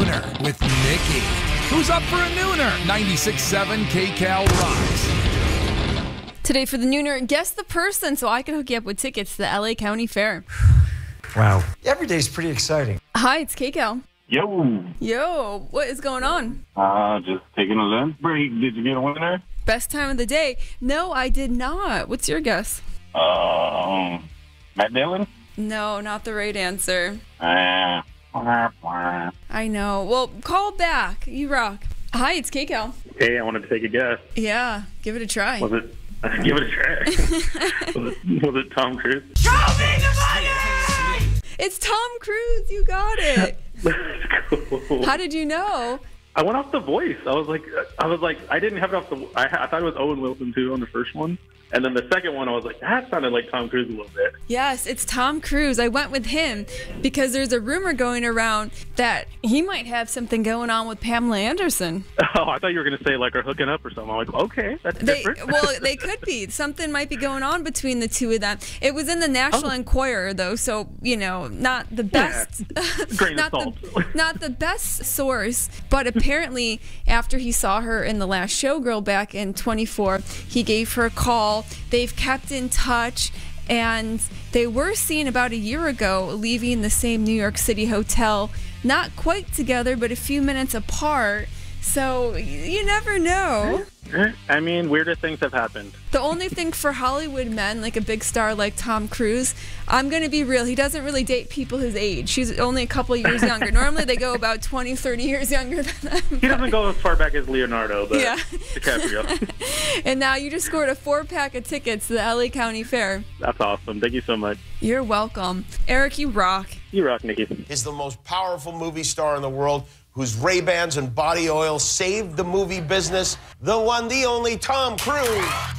Nooner with Nikki. Who's up for a Nooner? 96.7 KCAL Rocks. Today for the Nooner, guess the person so I can hook you up with tickets to the LA County Fair. Wow. Every day's pretty exciting. Hi, it's KCAL. Yo, what is going on? just taking a lunch break. Did you get a winner? Best time of the day. No, I did not. What's your guess? Matt Dillon? No, not the right answer. Wah. I know. Well, call back. You rock. Hi, it's KCAL. Hey, I wanted to take a guess. Yeah, give it a try. Was it? Give it a try. was it Tom Cruise? Show me the money! It's Tom Cruise. You got it. That's cool. How did you know? I went off the voice. I was like, I didn't have it off the. I thought it was Owen Wilson too on the first one, and then the second one, I was like, that sounded like Tom Cruise a little bit. Yes, it's Tom Cruise. I went with him because there's a rumor going around that he might have something going on with Pamela Anderson. Oh, I thought you were gonna say like are hooking up or something. I'm like, okay, that's different. Well, they could be. Something might be going on between the two of them. It was in the National Enquirer, though, so not the best. Grain of salt. Not the best source, but apparently after he saw her in The Last Showgirl back in 24, he gave her a call. They've kept in touch, and they were seen about a year ago leaving the same New York City hotel, not quite together, but a few minutes apart. So you never know. I mean, weirder things have happened. The only thing for Hollywood men, like a big star like Tom Cruise, I'm going to be real, he doesn't really date people his age. She's only a couple of years younger. Normally they go about 20, 30 years younger than them. He doesn't go as far back as Leonardo, but yeah. DiCaprio. And now you just scored a 4-pack of tickets to the LA County Fair. That's awesome. Thank you so much. You're welcome. Eric, you rock. You rock, Nikki. Is the most powerful movie star in the world, whose Ray-Bans and body oil saved the movie business, the one, the only Tom Cruise.